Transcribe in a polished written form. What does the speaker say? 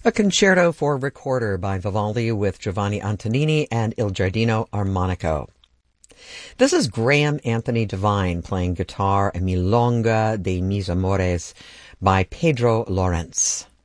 A concerto for recorder by Vivaldi with Giovanni Antonini and Il Giardino Armonico. This is Graham Anthony Devine playing guitar and Milonga de Mis Amores by Pedro Lawrence.